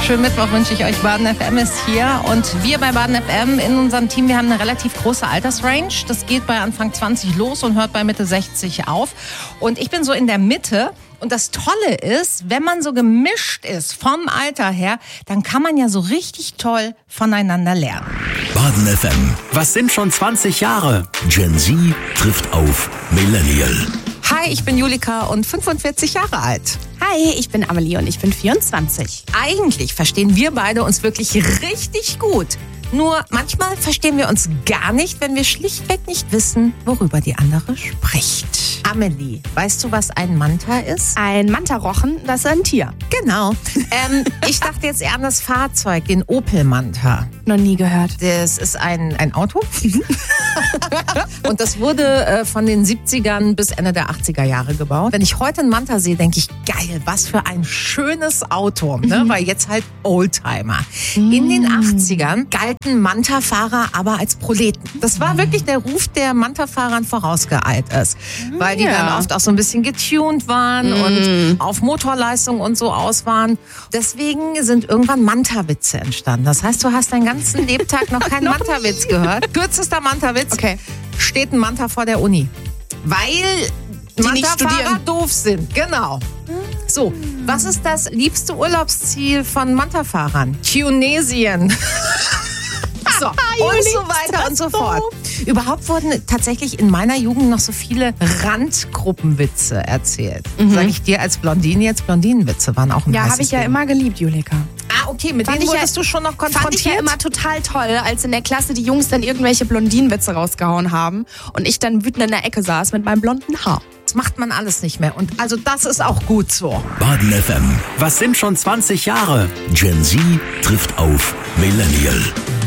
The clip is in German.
Schönen Mittwoch wünsche ich euch. Baden FM ist hier und wir bei Baden FM in unserem Team, wir haben eine relativ große Altersrange. Das geht bei Anfang 20 los und hört bei Mitte 60 auf. Und ich bin so in der Mitte. Und das Tolle ist, wenn man so gemischt ist vom Alter her, dann kann man ja so richtig toll voneinander lernen. Baden FM. Was sind schon 20 Jahre? Gen Z trifft auf Millennial. Hi, ich bin Julika und 45 Jahre alt. Hi, ich bin Amelie und ich bin 24. Eigentlich verstehen wir beide uns wirklich richtig gut. Nur manchmal verstehen wir uns gar nicht, wenn wir schlichtweg nicht wissen, worüber die andere spricht. Amelie, weißt du, was ein Manta ist? Ein Mantarochen, das ist ein Tier. Genau. Ich dachte jetzt eher an das Fahrzeug, den Opel Manta. Noch nie gehört. Das ist ein Auto. Und das wurde von den 70ern bis Ende der 80er Jahre gebaut. Wenn ich heute einen Manta sehe, denke ich, geil, was für ein schönes Auto. Ne? Weil jetzt halt Oldtimer. In den 80ern galten Manta-Fahrer aber als Proleten. Das war wirklich der Ruf, der Manta-Fahrern vorausgeeilt ist. Weil die dann oft auch so ein bisschen getuned waren und auf Motorleistung und so aus waren. Deswegen sind irgendwann Manta-Witze entstanden. Das heißt, du hast deinen ganzen Lebtag noch keinen Manta-Witz gehört. Kürzester Manta-Witz. Okay. Steht ein Manta vor der Uni. Weil Manta-Fahrer doof sind. Genau. So, was ist das liebste Urlaubsziel von Manta-Fahrern? Tunesien. So, und so weiter und so fort. Überhaupt wurden tatsächlich in meiner Jugend noch so viele Randgruppenwitze erzählt. Sag ich dir als Blondine jetzt, Blondinenwitze waren auch ein Ja, heißes habe ich ja Ding. immer geliebt, Julika. Ah, okay, mit denen wurdest du schon noch konfrontiert? Fand ich ja immer total toll, als in der Klasse die Jungs dann irgendwelche Blondinenwitze rausgehauen haben und ich dann wütend in der Ecke saß mit meinem blonden Haar. Das macht man alles nicht mehr. Und also das ist auch gut so. Baden FM. Was sind schon 20 Jahre? Gen Z trifft auf Millennial.